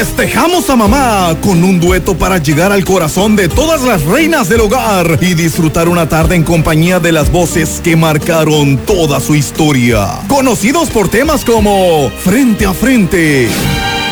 Festejamos a mamá con un dueto para llegar al corazón de todas las reinas del hogar y disfrutar una tarde en compañía de las voces que marcaron toda su historia. Conocidos por temas como Frente a Frente,